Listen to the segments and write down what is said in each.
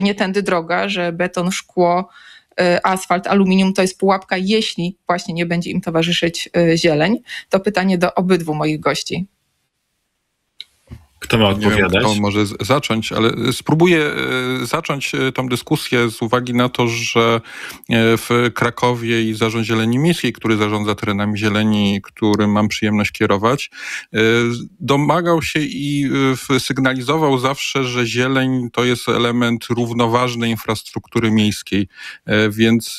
nie tędy droga, że beton, szkło, asfalt, aluminium to jest pułapka, jeśli właśnie nie będzie im towarzyszyć zieleń. To pytanie do obydwu moich gości. Kto ma odpowiadać? Nie wiem, kto może zacząć, ale spróbuję zacząć tą dyskusję z uwagi na to, że w Krakowie i Zarząd Zieleni Miejskiej, który zarządza terenami zieleni, którym mam przyjemność kierować, domagał się i sygnalizował zawsze, że zieleń to jest element równoważnej infrastruktury miejskiej, więc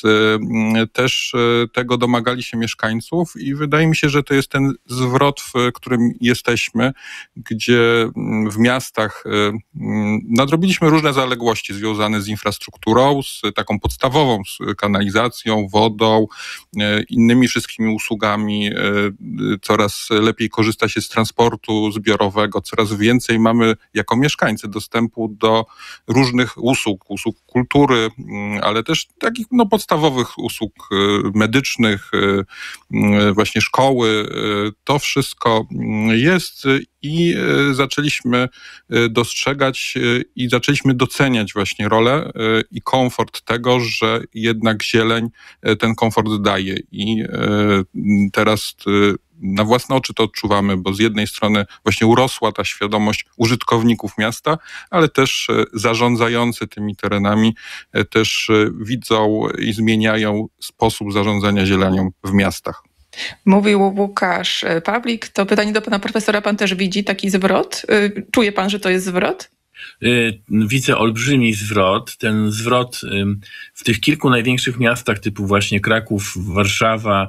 też tego domagali się mieszkańców i wydaje mi się, że to jest ten zwrot, w którym jesteśmy, gdzie w miastach nadrobiliśmy różne zaległości związane z infrastrukturą, z taką podstawową, z kanalizacją, wodą, innymi wszystkimi usługami. Coraz lepiej korzysta się z transportu zbiorowego, coraz więcej mamy jako mieszkańcy dostępu do różnych usług kultury, ale też takich podstawowych usług medycznych, właśnie szkoły. To wszystko jest i zaczęliśmy dostrzegać i zaczęliśmy doceniać właśnie rolę i komfort tego, że jednak zieleń ten komfort daje. I teraz na własne oczy to odczuwamy, bo z jednej strony właśnie urosła ta świadomość użytkowników miasta, ale też zarządzający tymi terenami też widzą i zmieniają sposób zarządzania zielenią w miastach. Mówił Łukasz Pawlik. To pytanie do pana profesora. Pan też widzi taki zwrot? Czuje pan, że to jest zwrot? Widzę olbrzymi zwrot. Ten zwrot w tych kilku największych miastach typu właśnie Kraków, Warszawa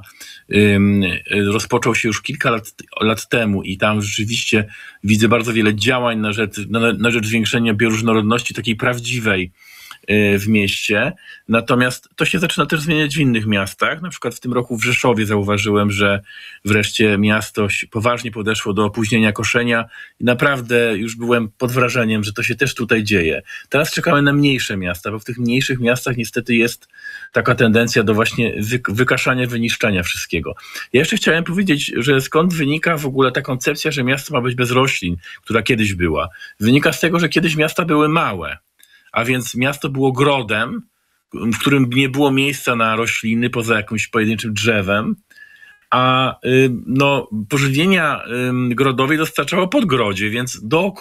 rozpoczął się już kilka lat temu i tam rzeczywiście widzę bardzo wiele działań na rzecz zwiększenia bioróżnorodności takiej prawdziwej w mieście. Natomiast to się zaczyna też zmieniać w innych miastach. Na przykład w tym roku w Rzeszowie zauważyłem, że wreszcie miasto poważnie podeszło do opóźnienia koszenia i naprawdę już byłem pod wrażeniem, że to się też tutaj dzieje. Teraz czekamy na mniejsze miasta, bo w tych mniejszych miastach niestety jest taka tendencja do właśnie wykaszania, wyniszczenia wszystkiego. Ja jeszcze chciałem powiedzieć, że skąd wynika w ogóle ta koncepcja, że miasto ma być bez roślin, która kiedyś była. Wynika z tego, że kiedyś miasta były małe. A więc miasto było grodem, w którym nie było miejsca na rośliny poza jakimś pojedynczym drzewem, a pożywienia grodowej dostarczało podgrodzie, więc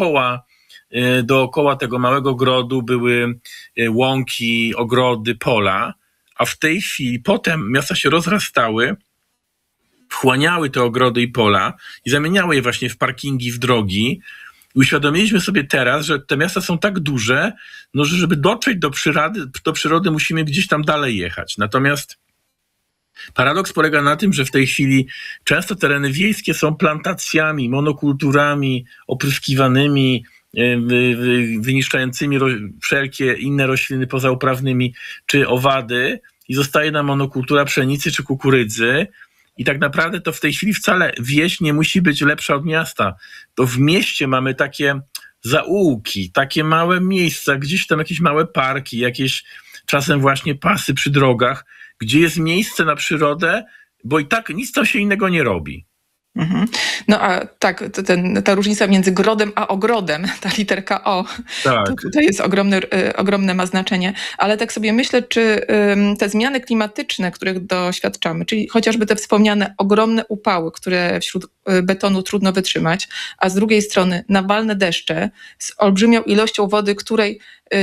dookoła tego małego grodu były łąki, ogrody, pola, a w tej chwili potem miasta się rozrastały, wchłaniały te ogrody i pola i zamieniały je właśnie w parkingi, w drogi. I uświadomiliśmy sobie teraz, że te miasta są tak duże, że żeby dotrzeć do przyrody musimy gdzieś tam dalej jechać. Natomiast paradoks polega na tym, że w tej chwili często tereny wiejskie są plantacjami, monokulturami opryskiwanymi, wyniszczającymi wszelkie inne rośliny pozauprawnymi czy owady i zostaje nam monokultura pszenicy czy kukurydzy. I tak naprawdę to w tej chwili wcale wieś nie musi być lepsza od miasta. To w mieście mamy takie zaułki, takie małe miejsca, gdzieś tam jakieś małe parki, jakieś czasem właśnie pasy przy drogach, gdzie jest miejsce na przyrodę, bo i tak nic tam się innego nie robi. Mhm. No a tak, ta różnica między grodem a ogrodem, ta literka O, tak. To tutaj jest ogromne ma znaczenie. Ale tak sobie myślę, czy te zmiany klimatyczne, których doświadczamy, czyli chociażby te wspomniane ogromne upały, które wśród betonu trudno wytrzymać, a z drugiej strony nawalne deszcze z olbrzymią ilością wody, której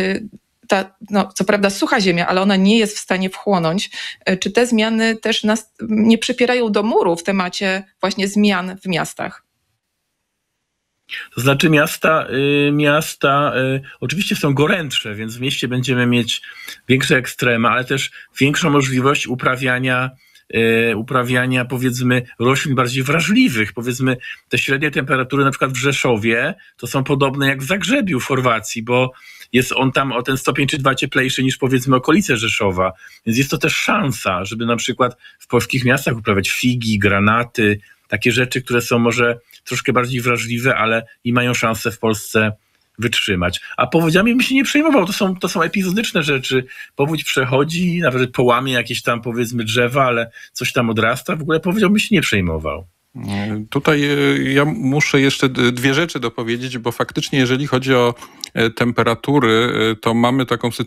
co prawda sucha ziemia, ale ona nie jest w stanie wchłonąć. Czy te zmiany też nas nie przypierają do muru w temacie właśnie zmian w miastach? To znaczy miasta oczywiście są gorętsze, więc w mieście będziemy mieć większe ekstrema, ale też większą możliwość uprawiania powiedzmy roślin bardziej wrażliwych. Powiedzmy te średnie temperatury na przykład w Rzeszowie to są podobne jak w Zagrzebiu w Chorwacji, bo jest on tam o ten stopień czy dwa cieplejszy niż powiedzmy okolice Rzeszowa. Więc jest to też szansa, żeby na przykład w polskich miastach uprawiać figi, granaty, takie rzeczy, które są może troszkę bardziej wrażliwe, ale i mają szansę w Polsce wytrzymać. A powodziami bym się nie przejmował. To są epizodyczne rzeczy. Powódź przechodzi, nawet połamie jakieś tam powiedzmy drzewa, ale coś tam odrasta. W ogóle powodzią bym się nie przejmował. Tutaj ja muszę jeszcze dwie rzeczy dopowiedzieć, bo faktycznie jeżeli chodzi o temperatury, to mamy taką sytuację,